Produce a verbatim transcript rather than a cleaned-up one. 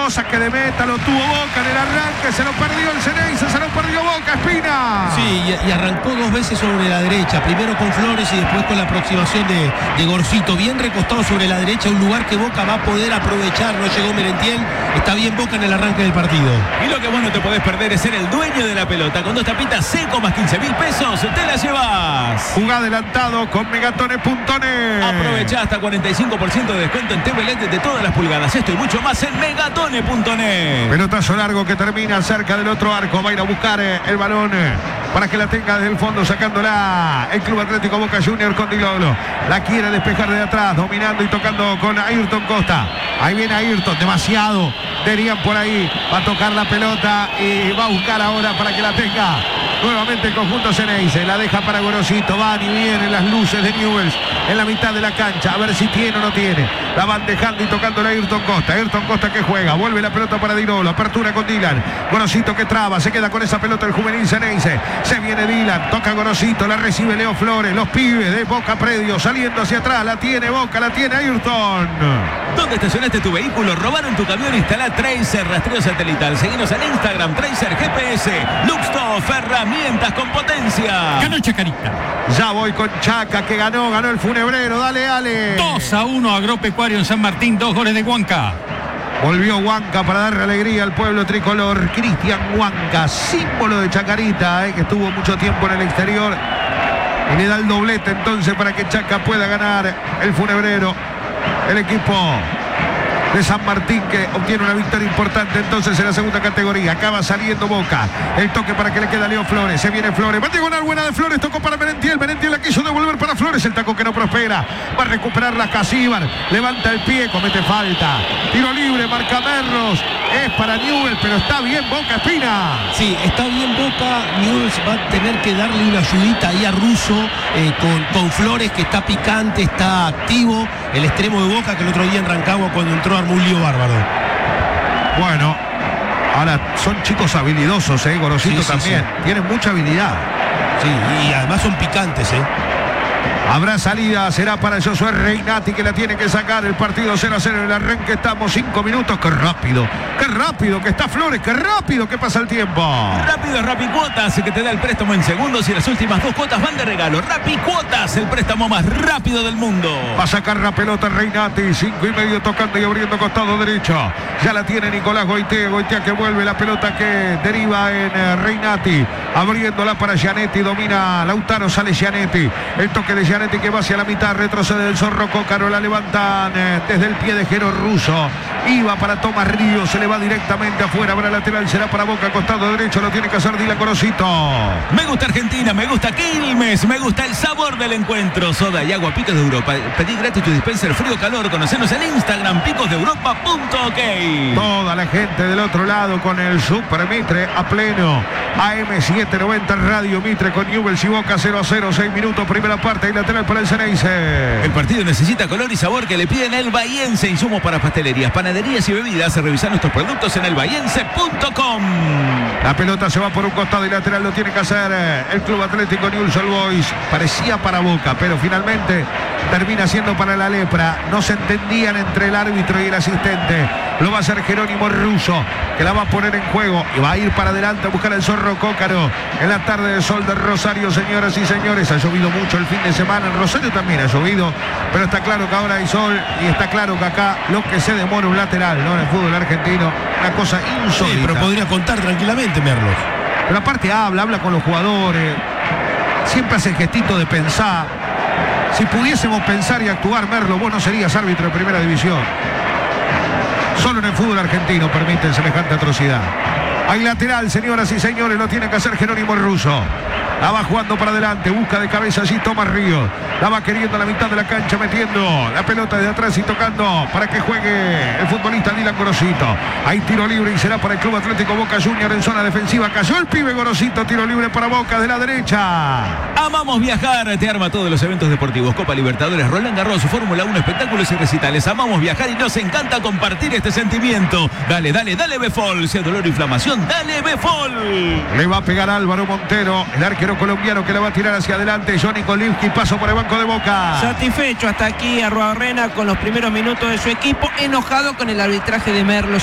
Quedó saque de meta, lo tuvo Boca en el arranque, se lo perdió el Ceneice, se lo perdió Boca, Espina. Sí, y, y arrancó dos veces sobre la derecha, primero con Flores y después con la aproximación de, de Gorcito, bien recostado sobre la derecha, un lugar que Boca va a poder aprovechar. No llegó Merentiel, está bien Boca en el arranque del partido. Y lo que vos no te podés perder es ser el dueño de la pelota. Con dos tapitas seco más quince mil pesos, te la llevas. Jugá adelantado con megatone punto net. Aprovechá hasta cuarenta y cinco por ciento de descuento en T V L E D de todas las pulgadas. Esto y mucho más en megatone punto net. Pelotazo largo que termina cerca del otro arco. Va a ir a buscar el balón para que la tenga desde el fondo, sacándola el Club Atlético Boca Junior con Di Lolo. La quiere despejar de atrás, dominando y tocando con Ayrton Costa. Ahí viene Ayrton, demasiado. Derían por ahí, va a tocar la pelota y va a buscar ahora para que la tenga nuevamente el conjunto Ceneice. La deja para Gorosito, van y vienen las luces de Newell's en la mitad de la cancha, a ver si tiene o no tiene. La van dejando y tocando a Ayrton Costa. Ayrton Costa que juega, vuelve la pelota para Di Lolo, apertura con Dylan. Gorosito que traba, se queda con esa pelota el juvenil Ceneice. Se viene Dylan, toca Gorosito, la recibe Leo Flores. Los pibes de Boca Predio saliendo hacia atrás, la tiene Boca, la tiene Ayrton. ¿Dónde estacionaste tu vehículo? ¿Robaron tu camión? Instala Tracer rastreo satelital. Seguinos en Instagram, Tracer G P S. Luxtoff, herramientas con potencia. Ganó Chacarita. Ya voy con Chaca que ganó, ganó el Funebrero. Dale, Ale. dos a uno Agropecuario en San Martín, dos goles de Huanca. Volvió Huanca para darle alegría al pueblo tricolor. Cristian Huanca, símbolo de Chacarita, eh, que estuvo mucho tiempo en el exterior. Y le da el doblete entonces para que Chaca pueda ganar el Funebrero. El equipo de San Martín que obtiene una victoria importante entonces en la segunda categoría. Acaba saliendo Boca. El toque para que le queda a Leo Flores. Se viene Flores. Va a diagonal buena de Flores. Tocó para Merentiel. Merentiel la quiso devolver para Flores. El taco que no prospera. Va a recuperar la Casíbar. Levanta el pie. Comete falta. Tiro libre. Marca Merlos. Es para Newell's, pero está bien Boca, Espina. Sí, está bien Boca. Newell's va a tener que darle una ayudita ahí a Russo eh, con, con Flores, que está picante, está activo. El extremo de Boca, que el otro día en Rancagua cuando entró armó un lío bárbaro. Bueno, ahora son chicos habilidosos, ¿eh? Gorosito sí, sí, también. sí. Tienen mucha habilidad. Sí, y además son picantes, ¿eh? Habrá salida, será para Josué Reinati que la tiene que sacar. El partido cero a cero en el arranque, estamos cinco minutos. Qué rápido, qué rápido que está Flores, qué rápido que pasa el tiempo. Rápido es Rappi Cuotas, que te da el préstamo en segundos y las últimas dos cuotas van de regalo. Rappi Cuotas, el préstamo más rápido del mundo. Va a sacar la pelota Reinati, cinco y medio tocando y abriendo costado derecho. Ya la tiene Nicolás Goitea, Goitea que vuelve la pelota que deriva en eh, Reinati, abriéndola para Gianetti, domina Lautaro, sale Gianetti. El toque de Gianetti que va hacia la mitad, retrocede el Zorro Cócaro, la levantan eh, desde el pie de Jero Russo. Iba para Tomás Ríos, se le va directamente afuera, para lateral, será para Boca, costado derecho, lo tiene que hacer Dylan Gorosito. Me gusta Argentina, me gusta Quilmes, me gusta el sabor del encuentro. Soda y agua Picos de Europa. Pedí gratis tu dispenser frío calor. Conocenos en Instagram, picos de europa punto ok. Toda la gente del otro lado con el Super Mitre a pleno. A M setecientos noventa Radio Mitre con Newell's y Boca cero a cero, seis minutos, primera parte y lateral para el Ceneice. El partido necesita color y sabor que le piden el Bahiense. Insumos para pastelerías, panaderías y bebidas. Revisar nuestros productos en el bahiense punto com. La pelota se va por un costado y lateral lo tiene que hacer el Club Atlético Newell's Old Boys. Parecía para Boca, pero finalmente termina siendo para la Lepra. No se entendían entre el árbitro y el asistente. Lo va a hacer Jerónimo Russo, que la va a poner en juego y va a ir para adelante a buscar al Zorro Cócaro en la tarde de sol de Rosario, señoras y señores. Ha llovido mucho el fin de semana, en Rosario también ha llovido, pero está claro que ahora hay sol y está claro que acá lo que se demora un lateral, ¿no? En el fútbol argentino, una cosa insólita. Sí, pero podría contar tranquilamente, Merlos. Pero aparte habla, habla con los jugadores, siempre hace el gestito de pensar. Si pudiésemos pensar y actuar, Merlo, vos no serías árbitro de primera división. Solo en el fútbol argentino permiten semejante atrocidad. Hay lateral, señoras y señores, lo tiene que hacer Jerónimo Russo. La va jugando para adelante, busca de cabeza allí Tomás Ríos. La va queriendo a la mitad de la cancha, metiendo la pelota de atrás y tocando para que juegue el futbolista Dylan Gorosito. Hay tiro libre y será para el Club Atlético Boca Junior en zona defensiva. Cayó el pibe Gorosito, tiro libre para Boca de la derecha. Amamos viajar, te arma todos los eventos deportivos. Copa Libertadores, Roland Garros, Fórmula uno, espectáculos y recitales. Amamos viajar y nos encanta compartir este sentimiento. Dale, dale, dale Befol. Si hay dolor o inflamación, dale Befol. Le va a pegar Álvaro Montero, el arquero colombiano que la va a tirar hacia adelante. Johnny Kolimski, paso por el banco de Boca. Satisfecho hasta aquí Arruabarrena con los primeros minutos de su equipo, enojado con el arbitraje de Merlo.